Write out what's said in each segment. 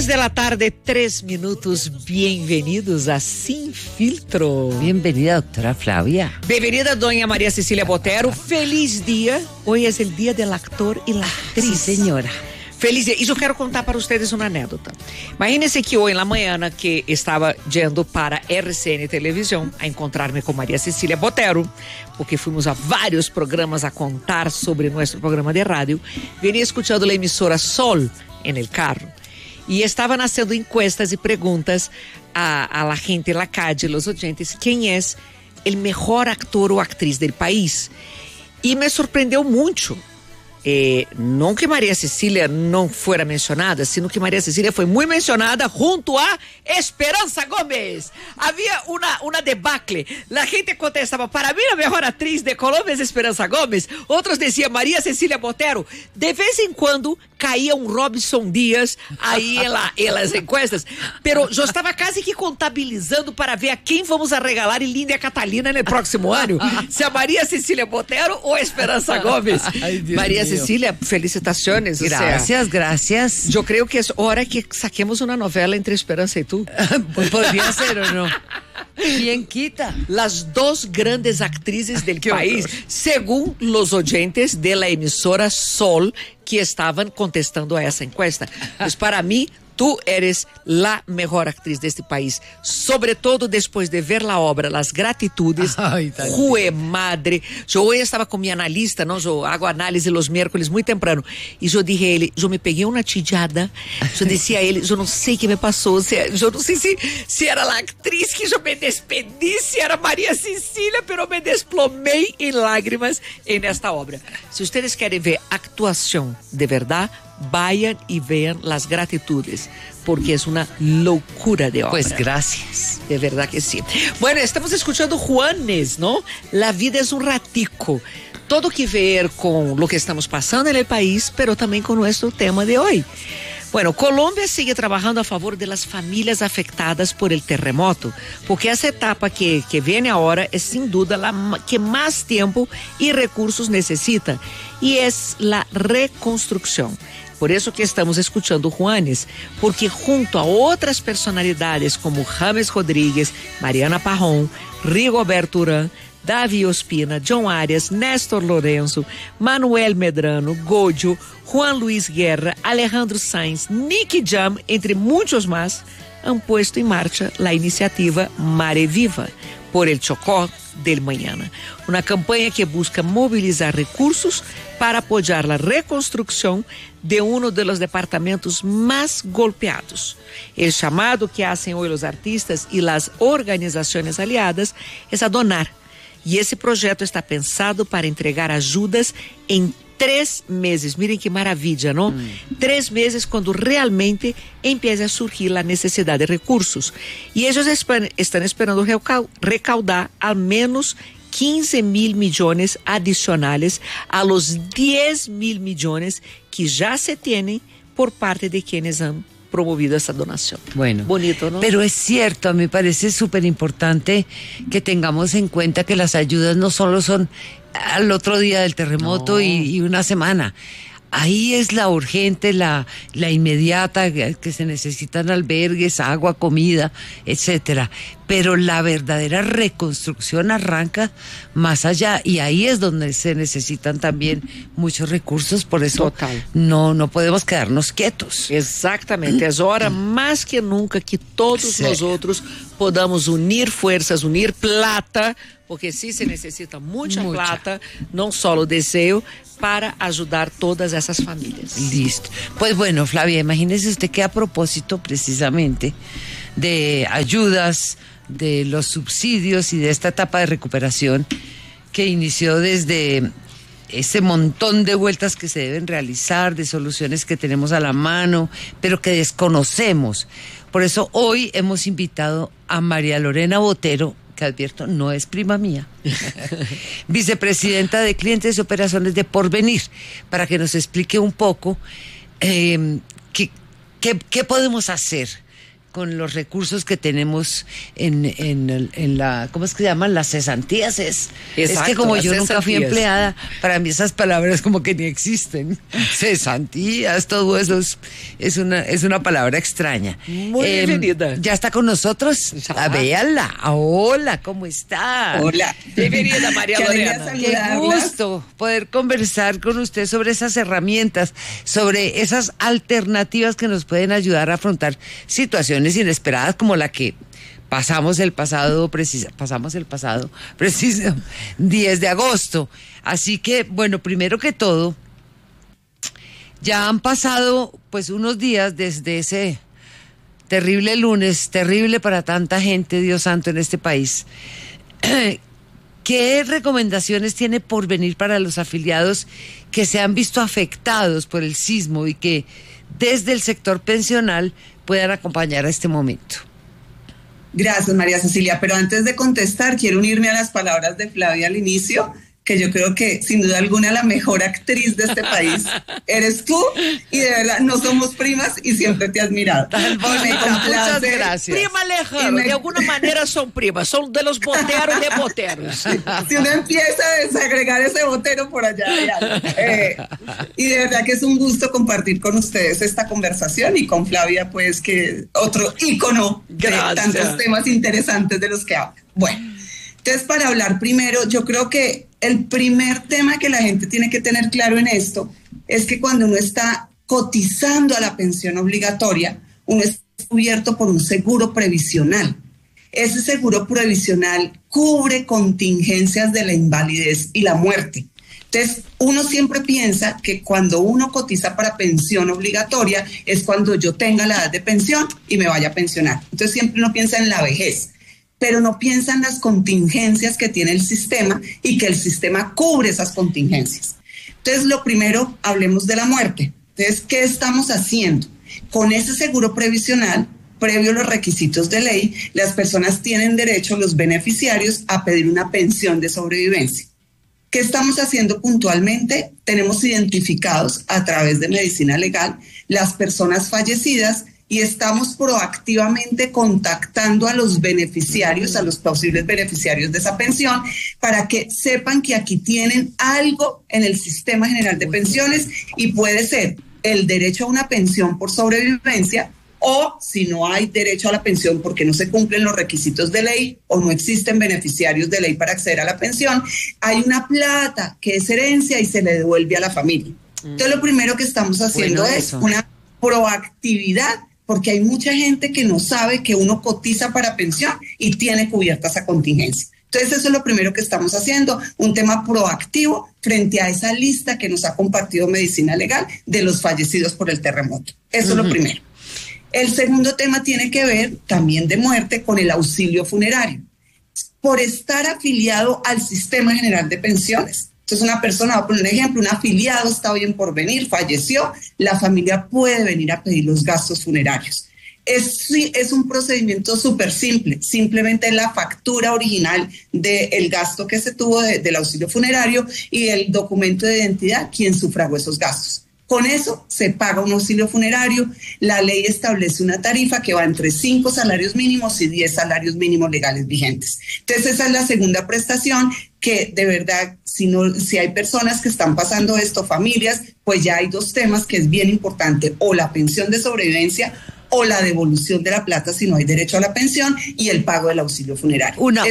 de la tarde, 3 minutos. Bienvenidos a Sin Filtro. Bienvenida, doctora Flavia. Bienvenida, doña María Cecilia Botero. Feliz día. Hoy es el día del actor y la actriz. Sí, señora. Feliz dia. E eu quero contar para vocês uma anedota. Imaginem-se que hoje na manhã que estava indo para RCN Televisão a encontrar-me com Maria Cecília Botero, porque fomos a vários programas a contar sobre nosso programa de rádio, venía escutando a emissora Sol en el carro e estavam fazendo encuestas e perguntas a la gente, la calle, los oyentes, quem é o melhor actor ou atriz do país. E me surpreendeu muito. Não que Maria Cecília não fuera mencionada, sino que Maria Cecília foi muito mencionada junto a Esperança Gómez. Havia uma debacle. A gente contestava, para mim a melhor atriz de Colômbia é Esperança Gómez. Outros diziam Maria Cecília Botero. De vez em quando caía um Robson Dias aí em las encuestas, pero eu estava quase que contabilizando para ver a quem vamos arregalar em Líndia Catalina no próximo ano, se a Maria Cecília Botero ou a Esperança Gómez. Maria Cecília, felicitações. Gracias, gracias. Eu creio que é hora que saquemos uma novela entre Esperança e tu. Podría ser o no. ¿Quién quita? Las dos grandes actrices del país, según los oyentes de la emisora Sol, que estaban contestando a esa encuesta. Pues para mí, tú eres la mejor actriz de este país, sobre todo después de ver la obra Las Gratitudes. Jue madre. Yo hoy estaba con mi analista, ¿no? Yo hago análisis los miércoles muy temprano, y yo dije a él, yo me pegué una chillada, yo decía a él, yo no sé qué me pasó, yo no sé si era la actriz que yo me despedí, si era María Cecilia, pero me desplomé en lágrimas en esta obra. Si ustedes quieren ver actuación de verdad, vayan y vean Las Gratitudes, porque es una locura de obra. Pues gracias. De verdad que sí. Bueno, estamos escuchando Juanes, ¿no? La vida es un ratico. Todo que ver con lo que estamos pasando en el país, pero también con nuestro tema de hoy. Bueno, Colômbia sigue trabajando a favor de las familias afectadas por el terremoto, porque esa etapa que viene ahora es sin duda la que más tiempo y recursos necesita, y es la reconstrucción. Por eso que estamos escuchando Juanes, porque junto a outras personalidades como James Rodrigues, Mariana Parrón, Rigoberto Urán, Davi Ospina, John Arias, Néstor Lourenço, Manuel Medrano, Gojo, Juan Luis Guerra, Alejandro Sainz, Nicky Jam, entre muitos mais, han puesto em marcha a iniciativa Mare Viva, por el Chocó del Mañana, uma campanha que busca mobilizar recursos para apoiar a reconstrução de um dos departamentos mais golpeados. O chamado que hacen hoje os artistas e as organizações aliadas é a donar. E esse projeto está pensado para entregar ajudas em 3 meses. Miren que maravilha, não? 3 meses quando realmente empiece a surgir a necessidade de recursos. E eles estão esperando recaudar ao menos 15 mil millones adicionales a los 10 mil millones que ya se tienen por parte de quienes han promovido esa donación. Bueno, bonito, ¿no? Pero es cierto, a mí me parece súper importante que tengamos en cuenta que las ayudas no solo son al otro día del terremoto y una semana. Ahí es la urgente, la inmediata, que se necesitan albergues, agua, comida, etcétera. Pero la verdadera reconstrucción arranca más allá, y ahí es donde se necesitan también muchos recursos. Por eso no podemos quedarnos quietos. Exactamente, es hora más que nunca que todos nosotros podamos unir fuerzas, unir plata, porque sí se necesita mucha plata, no solo deseo, para ayudar todas esas familias. Listo. Pues bueno, Flavia, imagínese usted que a propósito precisamente de ayudas, de los subsidios y de esta etapa de recuperación que inició desde ese montón de vueltas que se deben realizar, de soluciones que tenemos a la mano, pero que desconocemos. Por eso hoy hemos invitado a María Lorena Botero, que advierto, no es prima mía, vicepresidenta de Clientes y Operaciones de Porvenir, para que nos explique un poco qué podemos hacer con los recursos que tenemos en la, ¿cómo es que se llaman? Las cesantías. Es que como yo nunca fui empleada, para mí esas palabras como que ni existen. Cesantías, todo eso es una palabra extraña. Muy bienvenida. ¿Ya está con nosotros? Véanla. Hola, ¿cómo está? Hola. Bienvenida, María Lorena. Qué gusto poder conversar con usted sobre esas herramientas, sobre esas alternativas que nos pueden ayudar a afrontar situaciones inesperadas como la que pasamos el pasado preciso 10 de agosto. Así que, bueno, primero que todo, ya han pasado pues unos días desde ese terrible lunes, terrible para tanta gente, Dios santo, en este país. ¿Qué recomendaciones tiene Porvenir para los afiliados que se han visto afectados por el sismo y que desde el sector pensional puedan acompañar a este momento? Gracias, María Cecilia. Pero antes de contestar, quiero unirme a las palabras de Flavia al inicio, que yo creo que sin duda alguna la mejor actriz de este país eres tú, y de verdad no somos primas y siempre te he admirado. Muchas gracias. Prima lejana, de alguna manera son primas, son de los boteros de boteros. Si uno empieza a desagregar ese botero por allá, y de verdad que es un gusto compartir con ustedes esta conversación, y con Flavia, pues, que otro ícono de tantos temas interesantes de los que habla. Bueno, entonces, para hablar primero, yo creo que el primer tema que la gente tiene que tener claro en esto es que cuando uno está cotizando a la pensión obligatoria, uno es cubierto por un seguro previsional. Ese seguro previsional cubre contingencias de la invalidez y la muerte. Entonces, uno siempre piensa que cuando uno cotiza para pensión obligatoria es cuando yo tenga la edad de pensión y me vaya a pensionar. Entonces, siempre uno piensa en la vejez, pero no piensa en las contingencias que tiene el sistema y que el sistema cubre esas contingencias. Entonces, lo primero, hablemos de la muerte. Entonces, ¿qué estamos haciendo? Con ese seguro previsional, previo a los requisitos de ley, las personas tienen derecho, los beneficiarios, a pedir una pensión de sobrevivencia. ¿Qué estamos haciendo puntualmente? Tenemos identificados a través de medicina legal las personas fallecidas y estamos proactivamente contactando a los beneficiarios, a los posibles beneficiarios de esa pensión, para que sepan que aquí tienen algo en el Sistema General de Pensiones, y puede ser el derecho a una pensión por sobrevivencia, o si no hay derecho a la pensión porque no se cumplen los requisitos de ley o no existen beneficiarios de ley para acceder a la pensión, hay una plata que es herencia y se le devuelve a la familia. Entonces, lo primero que estamos haciendo es una proactividad, porque hay mucha gente que no sabe que uno cotiza para pensión y tiene cubierta esa contingencia. Entonces, eso es lo primero que estamos haciendo, un tema proactivo frente a esa lista que nos ha compartido Medicina Legal de los fallecidos por el terremoto. Eso es lo primero. El segundo tema tiene que ver, también de muerte, con el auxilio funerario. Por estar afiliado al Sistema General de Pensiones. Entonces, una persona, voy a poner un ejemplo, un afiliado está hoy en Porvenir, falleció, la familia puede venir a pedir los gastos funerarios. Es un procedimiento súper simple, simplemente la factura original del gasto que se tuvo del auxilio funerario y el documento de identidad, quien sufragó esos gastos. Con eso se paga un auxilio funerario. La ley establece una tarifa que va entre 5 salarios mínimos y 10 salarios mínimos legales vigentes. Entonces, esa es la segunda prestación que, de verdad, si hay personas que están pasando esto, familias, pues ya hay dos temas que es bien importante: o la pensión de sobrevivencia o la devolución de la plata si no hay derecho a la pensión, y el pago del auxilio funerario. Una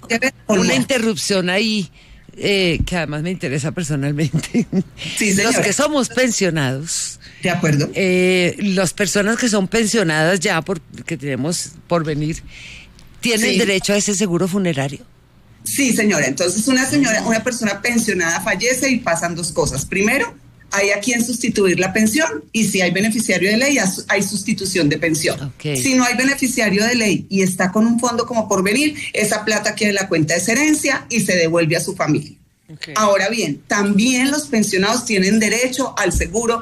interrupción ahí. Que además me interesa personalmente. Sí, los que somos pensionados. De acuerdo. Las personas que son pensionadas ya, que tenemos Porvenir, ¿tienen derecho a ese seguro funerario? Sí, señora. Entonces, una persona pensionada fallece y pasan dos cosas. Primero, hay a quien sustituir la pensión, y si hay beneficiario de ley, hay sustitución de pensión. Okay. Si no hay beneficiario de ley y está con un fondo como Porvenir, esa plata queda en la cuenta de herencia y se devuelve a su familia. Okay. Ahora bien, también los pensionados tienen derecho al seguro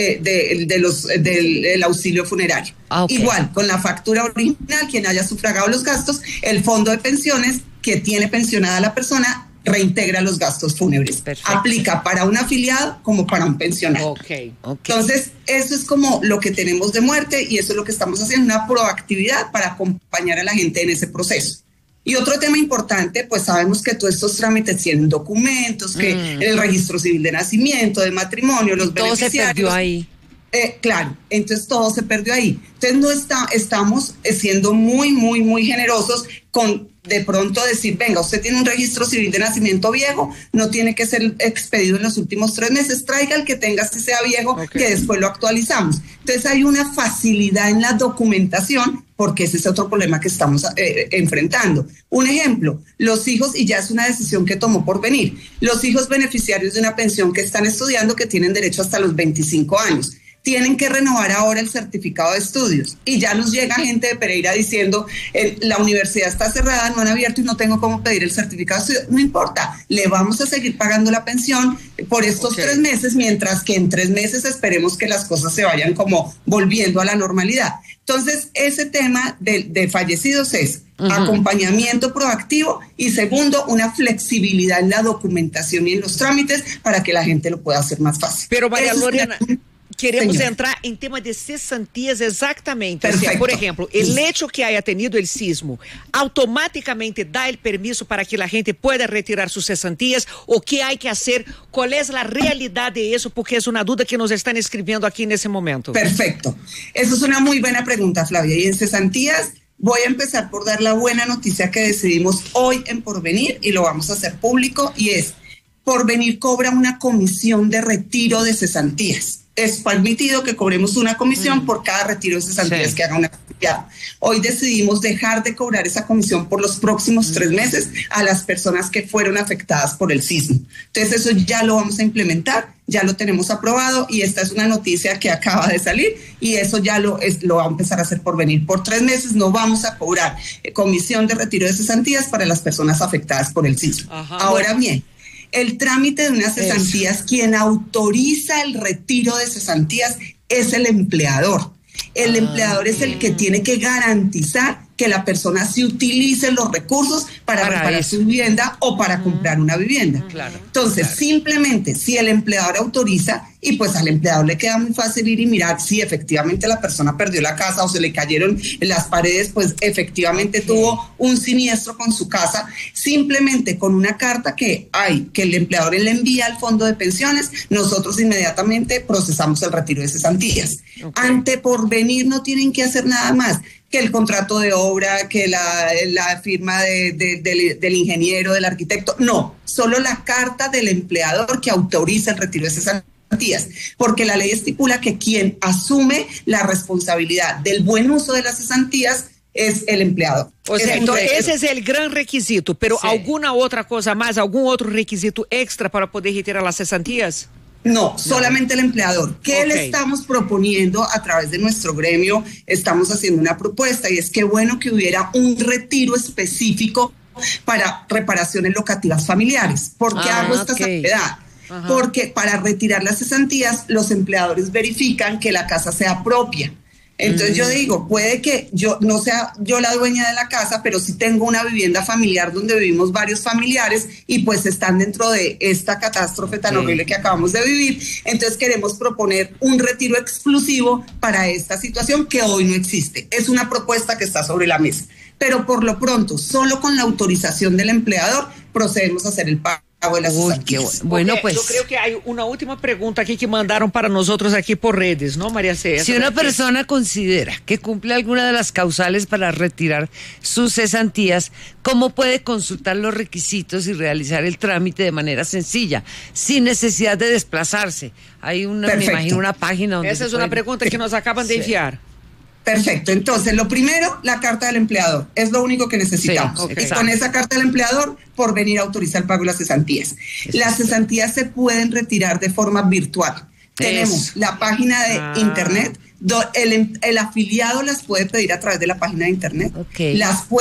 del auxilio funerario. Okay. Igual, con la factura original, quien haya sufragado los gastos, el fondo de pensiones que tiene pensionada la persona reintegra los gastos fúnebres. Perfecto. Aplica para un afiliado como para un pensionado. Ok. Entonces, eso es como lo que tenemos de muerte y eso es lo que estamos haciendo, una proactividad para acompañar a la gente en ese proceso. Y otro tema importante, pues sabemos que todos estos trámites tienen documentos, que el registro civil de nacimiento, de matrimonio, los beneficiarios. Todo se perdió ahí. Claro, entonces todo se perdió ahí. Entonces estamos siendo muy, muy, muy generosos con de pronto decir, venga, usted tiene un registro civil de nacimiento viejo, no tiene que ser expedido en los últimos 3 meses, traiga el que tenga si sea viejo, que después lo actualizamos. Entonces hay una facilidad en la documentación, porque ese es otro problema que estamos enfrentando. Un ejemplo, los hijos, y ya es una decisión que tomó Porvenir, los hijos beneficiarios de una pensión que están estudiando, que tienen derecho hasta los 25 años, tienen que renovar ahora el certificado de estudios. Y ya nos llega gente de Pereira diciendo, la universidad está cerrada, no han abierto y no tengo cómo pedir el certificado de estudios. No importa, le vamos a seguir pagando la pensión por estos 3 meses, mientras que en 3 meses esperemos que las cosas se vayan como volviendo a la normalidad. Entonces, ese tema de fallecidos es acompañamiento proactivo y segundo, una flexibilidad en la documentación y en los trámites para que la gente lo pueda hacer más fácil. Pero María Lorena, queremos Señora. entrar em tema de cesantías exatamente. Perfecto. O sea, por exemplo, el hecho que haya tenido el sismo automáticamente da el permiso para que la gente pueda retirar sus cesantías o qué hay que hacer, cuál es la realidad de eso, porque es una duda que nos están escribiendo aquí en ese momento. Perfecto. Eso es una muy buena pregunta, Flavia. Y en cesantías voy a empezar por dar la buena noticia que decidimos hoy en Porvenir y lo vamos a hacer público y es, Porvenir cobra una comisión de retiro de cesantías. Es permitido que cobremos una comisión por cada retiro de cesantías que haga una afiliado. Hoy decidimos dejar de cobrar esa comisión por los próximos 3 meses a las personas que fueron afectadas por el sismo. Entonces eso ya lo vamos a implementar, ya lo tenemos aprobado y esta es una noticia que acaba de salir y eso ya lo va a empezar a hacer Porvenir. Por 3 meses no vamos a cobrar comisión de retiro de cesantías para las personas afectadas por el sismo. Ahora bien, el trámite de unas cesantías, quien autoriza el retiro de cesantías es el empleador. El empleador es el que tiene que garantizar que la persona se utilice los recursos para reparar su vivienda o para comprar una vivienda. Entonces, simplemente si el empleador autoriza, y pues al empleador le queda muy fácil ir y mirar si efectivamente la persona perdió la casa o se le cayeron las paredes, pues efectivamente tuvo un siniestro con su casa, simplemente con una carta que el empleador le envía al fondo de pensiones, nosotros inmediatamente procesamos el retiro de cesantías. Ante Porvenir no tienen que hacer nada más que el contrato de obra, que la firma del ingeniero, del arquitecto, no, solo la carta del empleador que autoriza el retiro de cesantías, porque la ley estipula que quien asume la responsabilidad del buen uso de las cesantías es el empleador. O sea, entonces ese es el gran requisito, pero ¿alguna otra cosa más, algún otro requisito extra para poder retirar las cesantías? No, solamente el empleador. ¿Qué le estamos proponiendo a través de nuestro gremio? Estamos haciendo una propuesta y es que bueno que hubiera un retiro específico para reparaciones locativas familiares. ¿Por qué hago esta salvedad? Porque para retirar las cesantías, los empleadores verifican que la casa sea propia. Entonces yo digo, puede que yo no sea yo la dueña de la casa, pero sí tengo una vivienda familiar donde vivimos varios familiares y pues están dentro de esta catástrofe tan horrible que acabamos de vivir. Entonces queremos proponer un retiro exclusivo para esta situación que hoy no existe. Es una propuesta que está sobre la mesa, pero por lo pronto, solo con la autorización del empleador procedemos a hacer el pago. Bueno, pues yo creo que hay una última pregunta aquí que mandaron para nosotros aquí por redes, ¿no, María C? Si una persona considera que cumple alguna de las causales para retirar sus cesantías, ¿cómo puede consultar los requisitos y realizar el trámite de manera sencilla, sin necesidad de desplazarse? Hay me imagino una página donde esa es una pregunta que nos acaban de enviar. Perfecto, entonces lo primero, la carta del empleador, es lo único que necesitamos. Y con esa carta del empleador, Porvenir autoriza el pago de las cesantías. Las cesantías se pueden retirar de forma virtual. Tenemos la página de internet, el afiliado las puede pedir a través de la página de internet, las puede